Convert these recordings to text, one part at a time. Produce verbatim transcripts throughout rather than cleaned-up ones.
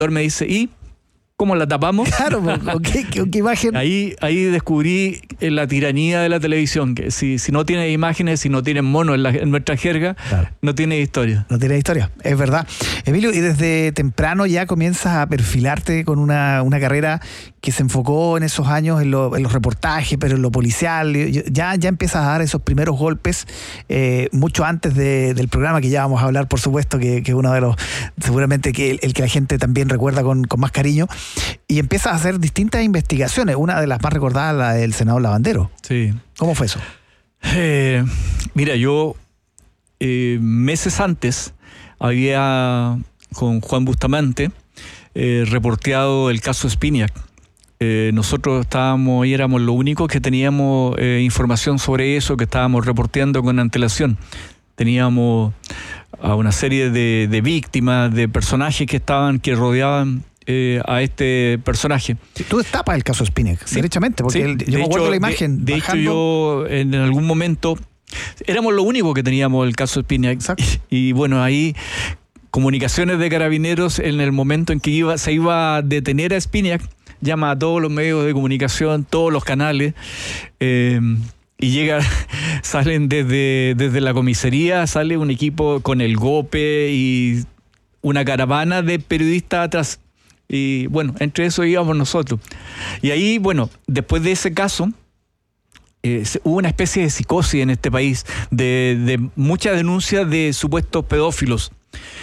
me dice, ¿y cómo la tapamos? Claro, ¿con qué, con qué imagen? Ahí, ahí descubrí la tiranía de la televisión, que si, si no tienes imágenes, si no tienes monos en, la, en nuestra jerga, claro, no tiene historia. No tiene historia, es verdad. Emilio, y desde temprano ya comienzas a perfilarte con una, una carrera que se enfocó en esos años en, lo, en los reportajes, pero en lo policial. Ya, ya empiezas a dar esos primeros golpes, eh, mucho antes de, del programa, que ya vamos a hablar, por supuesto, que, que uno de los, seguramente que el, el que la gente también recuerda con, con más cariño. Y empiezas a hacer distintas investigaciones, una de las más recordadas, la del senador Lavandero. Sí. ¿Cómo fue eso? Eh, mira, yo eh, meses antes había, con Juan Bustamante, eh, reporteado el caso Spinac. Eh, nosotros estábamos y éramos los únicos que teníamos eh, información sobre eso, que estábamos reporteando con antelación. Teníamos a una serie de, de víctimas, de personajes que estaban, que rodeaban eh, a este personaje. Tú destapas el caso Spinac, sí, derechamente, porque sí, el, yo me acuerdo la imagen. De, de hecho, yo en algún momento éramos los únicos que teníamos el caso Spinac. Y, y bueno, ahí Comunicaciones de Carabineros, en el momento en que iba, se iba a detener a Spinac, llama a todos los medios de comunicación, todos los canales, eh, y llega, salen desde, desde la comisaría, sale un equipo con el GOPE y una caravana de periodistas atrás. Y bueno, entre eso íbamos nosotros. Y ahí, bueno, después de ese caso, eh, hubo una especie de psicosis en este país, de, de muchas denuncias de supuestos pedófilos.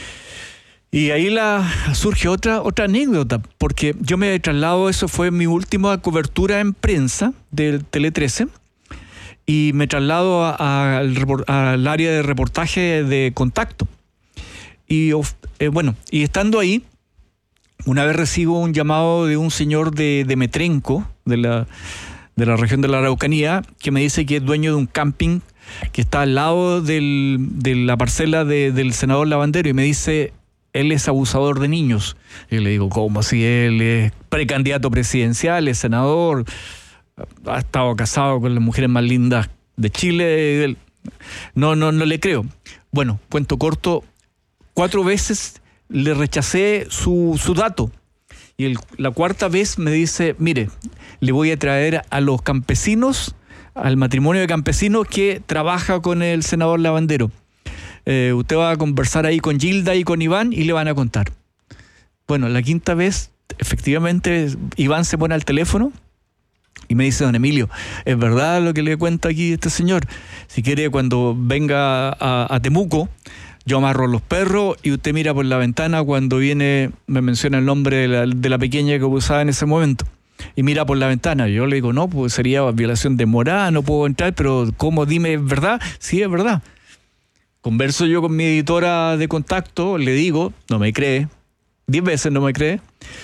Y ahí la, surge otra, otra anécdota, porque yo me traslado, eso fue mi última cobertura en prensa del Tele trece, y me traslado a, a, al, al área de reportaje de Contacto. Y eh, bueno, y estando ahí, una vez recibo un llamado de un señor de, de Metrenco, de la, de la región de la Araucanía, que me dice que es dueño de un camping que está al lado del, de la parcela de, del senador Lavandero, y me dice: él es abusador de niños. Y le digo, ¿cómo si él es precandidato presidencial, es senador, ha estado casado con las mujeres más lindas de Chile? No, no, no le creo. Bueno, cuento corto, cuatro veces le rechacé su, su dato. Y el, la cuarta vez me dice, mire, le voy a traer a los campesinos, al matrimonio de campesinos que trabaja con el senador Lavandero. Eh, usted va a conversar ahí con Gilda y con Iván y le van a contar. Bueno, la quinta vez, efectivamente, Iván se pone al teléfono y me dice: don Emilio, es verdad lo que le cuenta aquí este señor. Si quiere, cuando venga a, a Temuco, yo amarro los perros y usted mira por la ventana cuando viene, me menciona el nombre de la, de la pequeña que usaba en ese momento, y mira por la ventana. Yo le digo, no, pues sería violación de morada, no puedo entrar, pero ¿cómo? Dime, ¿es verdad? Sí, es verdad. Converso yo con mi editora de Contacto, le digo, no me cree, diez veces no me cree,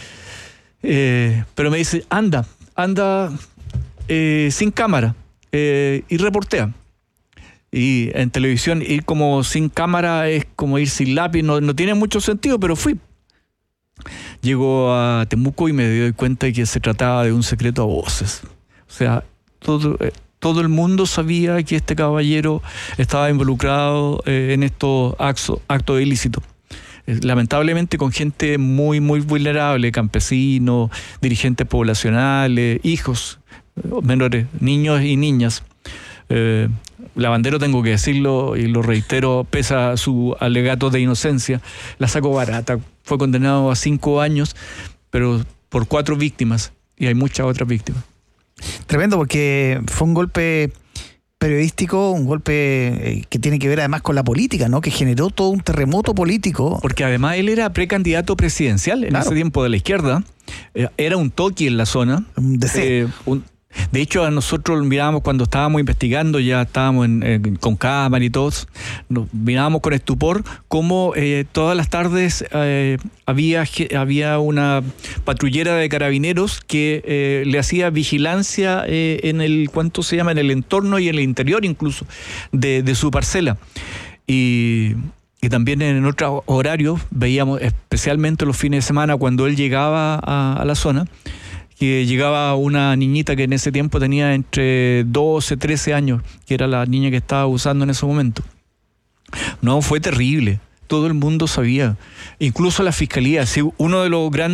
eh, pero me dice, anda, anda eh, sin cámara eh, y reportea. Y en televisión ir como sin cámara es como ir sin lápiz, no, no tiene mucho sentido, pero fui. Llego a Temuco y me doy cuenta de que se trataba de un secreto a voces. O sea, todo... Eh, Todo el mundo sabía que este caballero estaba involucrado eh, en estos actos, actos ilícitos. Eh, lamentablemente con gente muy, muy vulnerable, campesinos, dirigentes poblacionales, hijos menores, niños y niñas. Eh, Lavandero, tengo que decirlo y lo reitero, pese a su alegato de inocencia, la sacó barata. Fue condenado a cinco años, pero por cuatro víctimas, y hay muchas otras víctimas. Tremendo, porque fue un golpe periodístico, un golpe que tiene que ver además con la política, ¿no? Que generó todo un terremoto político. Porque además él era precandidato presidencial en claro. ese tiempo de la izquierda. Era un toqui en la zona. Un D C. Eh, un, de hecho, a nosotros mirábamos cuando estábamos investigando, ya estábamos en, en, con cámara y todos, nos mirábamos con estupor cómo eh, todas las tardes eh, había, había una patrullera de carabineros que eh, le hacía vigilancia eh, en el, ¿cuánto se llama? En el entorno y en el interior incluso de, de su parcela. Y... Y también en otros horarios veíamos, especialmente los fines de semana, cuando él llegaba a, a la zona, que llegaba una niñita que en ese tiempo tenía entre doce, trece años, que era la niña que estaba usando en ese momento. No, fue terrible. todo el mundo sabía, incluso la fiscalía. Si uno de los grandes